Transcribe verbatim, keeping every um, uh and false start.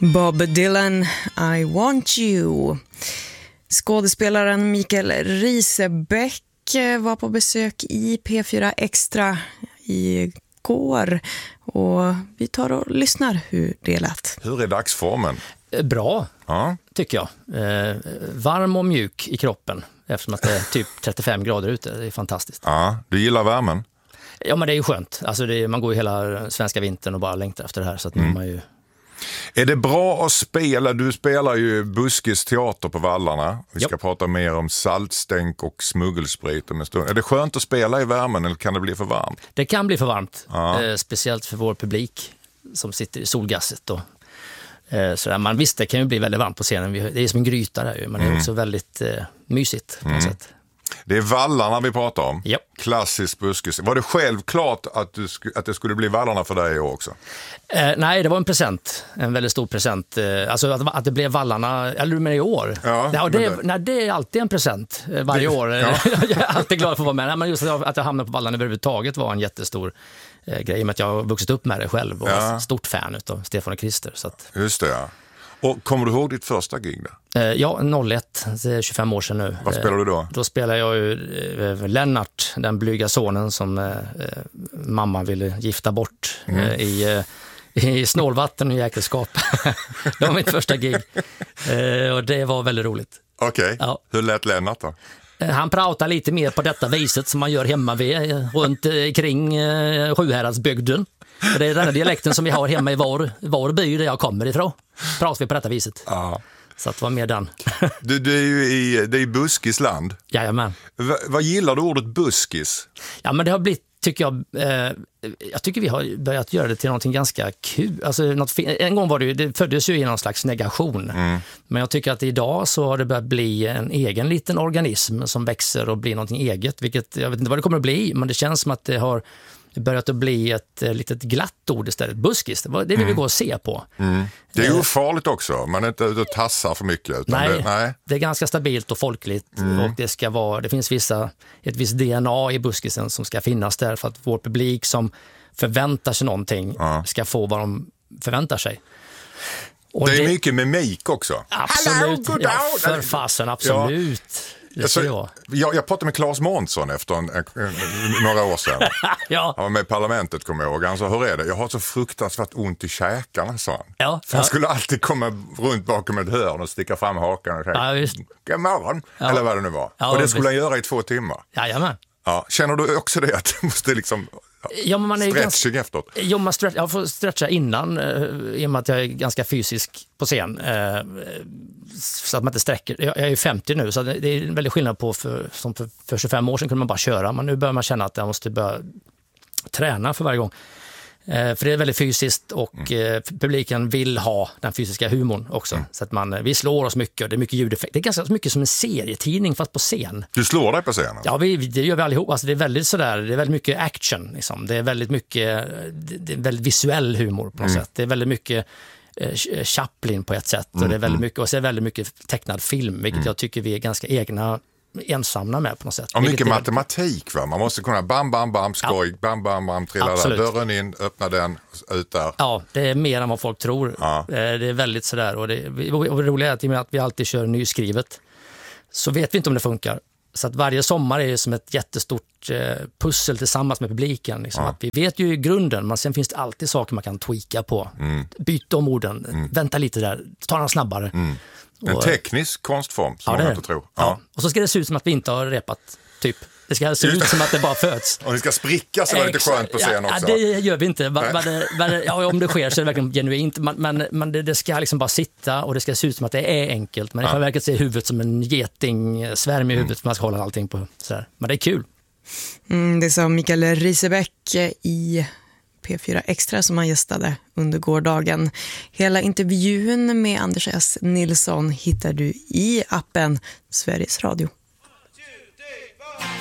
Bob Dylan, I Want You. Skådespelaren Mikael Risebeck var på besök i P fyra Extra igår och vi tar och lyssnar hur det lät. Hur är dagsformen? Bra, ja. tycker jag. Eh, varm och mjuk i kroppen eftersom att det är typ trettiofem grader ute. Det är fantastiskt. Ja, du gillar värmen? Ja, men det är ju skönt. Alltså det är, man går ju hela svenska vintern och bara längtar efter det här. Så att mm. man ju... Är det bra att spela? Du spelar ju Buskis teater på Vallarna. Vi ska jo. prata mer om saltstänk och smuggelsprit om en stund. Är det skönt att spela i värmen eller kan det bli för varmt? Det kan bli för varmt. Ja. Eh, speciellt för vår publik som sitter i solgasset. Och, eh, sådär. Man visst, det kan ju bli väldigt varmt på scenen. Det är som en gryta där ju, men det är mm. också väldigt eh, mysigt på något mm. sätt. Det är Vallarna vi pratar om. Yep. Klassisk buskis. Var det självklart att, du sk- att det skulle bli Vallarna för dig också? Eh, nej, det var en present. En väldigt stor present. Eh, alltså att, att det blev Vallarna, eller med i år. Ja, nej, och det, det... Nej, det är alltid en present eh, varje det, år. Ja. Jag är alltid glad för att vara med. Nej, men just att jag hamnade på Vallarna överhuvudtaget var en jättestor eh, grej. Med att jag har vuxit upp med det själv och ja. var stort fan av Stefan och Krister. Så att... Just det, ja. Och kommer du ihåg ditt första gig då? Eh, ja, noll ett, det är tjugofem år sedan nu. Vad spelar du då? Eh, då spelar jag ju eh, Lennart, den blyga sonen som eh, mamma ville gifta bort mm. eh, i, eh, i snålvatten och jäkelskap. Det var mitt första gig eh, och det var väldigt roligt. Okej, okay. ja. Hur lät Lennart då? Han pratar lite mer på detta viset som man gör hemma vid, runt kring eh, Sjuhäradsbygden. Och det är den här dialekten som vi har hemma i vår, vår by där jag kommer ifrån. Pratar vi på detta viset. Ja. Så att var med den. Du, du är ju i, det är buskis land. Jajamän. Va, vad gillar du ordet buskis? Ja, men det har blivit, tycker jag, eh, jag tycker vi har börjat göra det till någonting ganska kul. Alltså, något, en gång var det ju, det föddes ju i någon slags negation. Mm. Men jag tycker att idag så har det börjat bli en egen liten organism som växer och blir någonting eget. Vilket, jag vet inte vad det kommer att bli, men det känns som att det har börjat att bli ett eh, litet glatt ord istället. Buskis, det, det vill mm. vi gå och se på. Mm. Det är ju farligt också, man är inte ute och tassar för mycket. Utan nej, det, nej, det är ganska stabilt och folkligt mm. och det ska vara, det finns vissa, ett visst D N A i buskisen som ska finnas där för att vår publik som förväntar sig någonting ja. ska få vad de förväntar sig. Och det är det, mycket mimik också. Absolut, Hello, ja, för fasen, absolut. Ja. Alltså, jag, jag pratade med Claes Månsson efter en, en, en, några år sedan. ja. Han var med i parlamentet, kommer jag ihåg. Han sa, hur är det? Jag har så fruktansvärt ont i käkarna, sa han. Ja, För han ja. skulle alltid komma runt bakom ett hörn och sticka fram hakan och säga, ja, god morgon, ja. eller vad det nu var. Ja, och det skulle visst. han göra i två timmar. Jajamän. Ja, känner du också det att du måste liksom ja, men man är stretching ganska, efteråt? Jo, man stretch, jag får stretcha innan uh, i och med att jag är ganska fysisk på scen. Uh, så att man inte sträcker. Jag, jag är femtio nu så det, det är en väldigt skillnad på för, som för, för tjugofem år sedan kunde man bara köra. Men nu börjar man känna att jag måste börja träna för varje gång. Uh, för det är väldigt fysiskt och mm. uh, publiken vill ha den fysiska humorn också. Mm. Så att man, uh, vi slår oss mycket och det är mycket ljudeffekt. Det är ganska mycket som en serietidning fast på scen. Du slår dig på scenen? Ja, vi, det gör vi allihop. Alltså, det är väldigt sådär, det är väldigt mycket action. Liksom. Det är väldigt mycket, det är väldigt visuell humor på något mm. sätt. Det är väldigt mycket eh, Chaplin på ett sätt. Mm. Och det är väldigt mycket, och så är det väldigt mycket tecknad film, vilket mm. jag tycker vi är ganska egna ensamma med på något sätt. Och mycket är matematik, va? Man måste kunna bam, bam, bam, skoj, ja. bam, bam, bam, trilla där. Dörren in, öppna den, ut där. Ja, det är mer än vad folk tror. Ja. Det är väldigt sådär. Och det, och det roliga är att, att vi alltid kör nyskrivet så vet vi inte om det funkar. Så att varje sommar är det som ett jättestort eh, pussel tillsammans med publiken. Liksom. Ja. Att vi vet ju i grunden, men sen finns det alltid saker man kan tweaka på. Mm. Byta om orden, mm. vänta lite där, ta den snabbare. Mm. En och, teknisk konstform som ja, man inte tror. Ja. Ja. Och så ska det se ut som att vi inte har repat, typ. Det ska se ut som att det bara föds. Och det ska spricka så är det lite skönt på scen också. Ja, det gör vi inte. Va, va, det, va, ja, om det sker så är det verkligen genuint. Men, men, men det, det ska liksom bara sitta och det ska se ut som att det är enkelt. Men i själva verket ser huvudet som en geting, svärm i huvudet mm. för man ska hålla allting på. Sådär. Men det är kul. Mm, det sa Mikael Risebeck i P fyra Extra som han gästade under gårdagen. Hela intervjun med Anders S. Nilsson hittar du i appen Sveriges Radio.